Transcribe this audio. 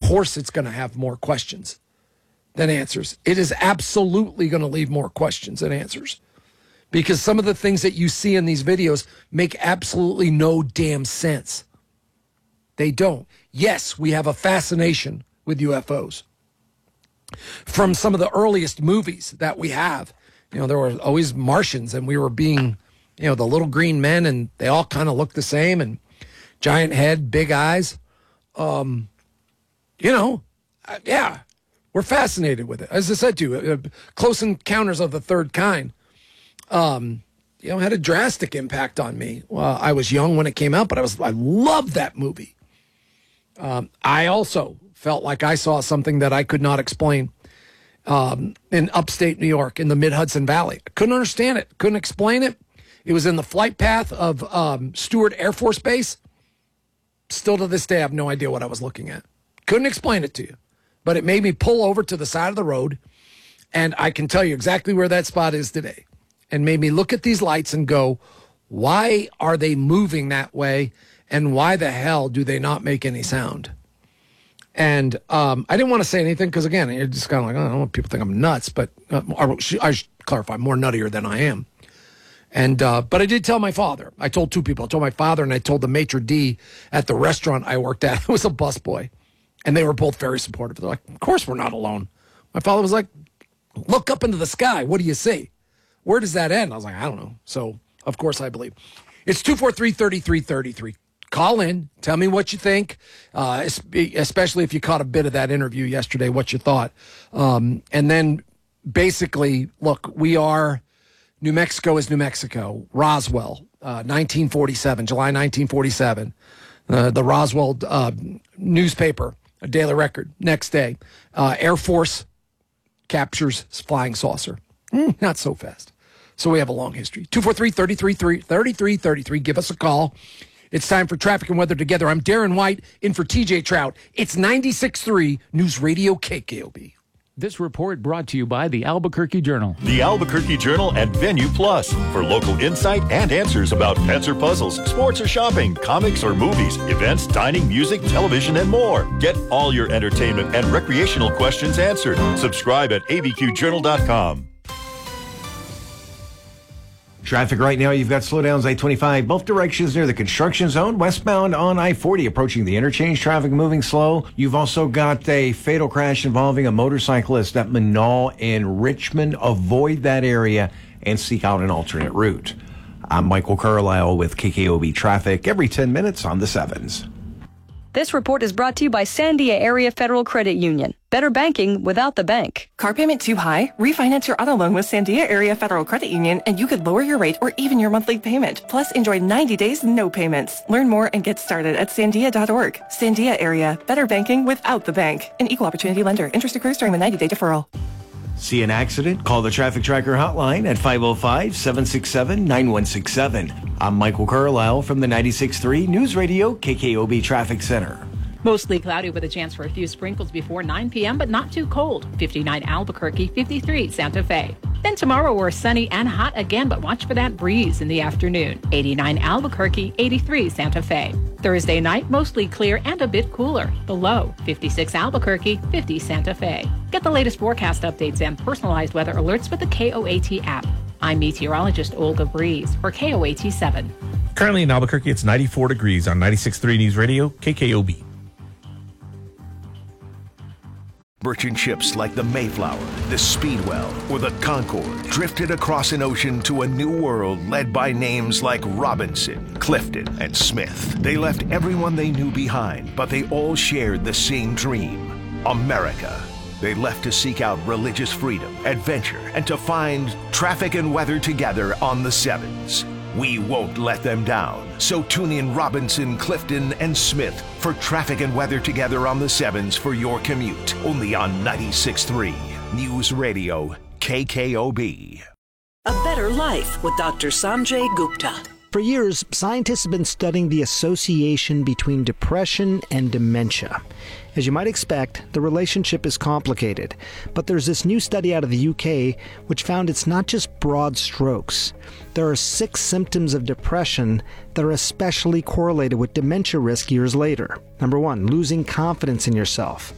course it's going to have more questions than answers. It is absolutely going to leave more questions than answers, because some of the things that you see in these videos make absolutely no damn sense. They don't. Yes, we have a fascination with UFOs. From some of the earliest movies that we have, there were always Martians, and we were being, the little green men, and they all kind of look the same, and giant head, big eyes. Yeah, we're fascinated with it. As I said to you, Close Encounters of the Third Kind, had a drastic impact on me. Well, I was young when it came out, but I loved that movie. I also felt like I saw something that I could not explain in upstate New York, in the mid-Hudson Valley. I couldn't understand it, couldn't explain it. It was in the flight path of Stewart Air Force Base. Still to this day, I have no idea what I was looking at. Couldn't explain it to you. But it made me pull over to the side of the road, and I can tell you exactly where that spot is today. And made me look at these lights and go, why are they moving that way, and why the hell do they not make any sound? And I didn't want to say anything because, again, it's just kind of like, I don't want people to think I'm nuts, but I should clarify, more nuttier than I am. And but I did tell my father. I told two people. I told my father, and I told the maitre d' at the restaurant I worked at. It was a busboy. And they were both very supportive. They're like, of course we're not alone. My father was like, look up into the sky. What do you see? Where does that end? I was like, I don't know. So, of course, I believe. It's 243-3333. Call in. Tell me what you think, especially if you caught a bit of that interview yesterday, what you thought. And then, basically, look, New Mexico is New Mexico. Roswell, 1947, July 1947. The Roswell newspaper, a Daily Record, next day. Air Force captures flying saucer. Not so fast. So we have a long history. 243-3333. Give us a call. It's time for Traffic and Weather Together. I'm Darren White, in for TJ Trout. It's 96.3 News Radio KKOB. This report brought to you by the Albuquerque Journal. The Albuquerque Journal and Venue Plus for local insight and answers about pets or puzzles, sports or shopping, comics or movies, events, dining, music, television, and more. Get all your entertainment and recreational questions answered. Subscribe at abqjournal.com. Traffic right now, you've got slowdowns I-25, both directions near the construction zone, westbound on I-40 approaching the interchange, traffic moving slow. You've also got a fatal crash involving a motorcyclist at Menaul and Richmond. Avoid that area and seek out an alternate route. I'm Michael Carlisle with KKOB Traffic every 10 minutes on the 7s. This report is brought to you by Sandia Area Federal Credit Union. Better banking without the bank. Car payment too high? Refinance your auto loan with Sandia Area Federal Credit Union and you could lower your rate or even your monthly payment. Plus, enjoy 90 days no payments. Learn more and get started at sandia.org. Sandia Area. Better banking without the bank. An equal opportunity lender. Interest accrues during the 90-day deferral. See an accident? Call the Traffic Tracker hotline at 505-767-9167. I'm Michael Carlisle from the 96.3 News Radio KKOB Traffic Center. Mostly cloudy with a chance for a few sprinkles before 9 p.m., but not too cold. 59 Albuquerque, 53 Santa Fe. Then tomorrow we're sunny and hot again, but watch for that breeze in the afternoon. 89 Albuquerque, 83 Santa Fe. Thursday night, mostly clear and a bit cooler. The low, 56 Albuquerque, 50 Santa Fe. Get the latest forecast updates and personalized weather alerts with the KOAT app. I'm meteorologist Olga Breeze for KOAT 7. Currently in Albuquerque, it's 94 degrees on 96.3 News Radio, KKOB. Merchant ships like the Mayflower, the Speedwell, or the Concorde drifted across an ocean to a new world led by names like Robinson, Clifton, and Smith. They left everyone they knew behind, but they all shared the same dream, America. They left to seek out religious freedom, adventure, and to find traffic and weather together on the Sevens. We won't let them down. So tune in Robinson, Clifton, and Smith for traffic and weather together on the Sevens for your commute. Only on 96.3 News Radio KKOB. A Better Life with Dr. Sanjay Gupta. For years, scientists have been studying the association between depression and dementia. As you might expect, the relationship is complicated, but there's this new study out of the UK which found it's not just broad strokes. There are 6 symptoms of depression that are especially correlated with dementia risk years later. Number 1, losing confidence in yourself.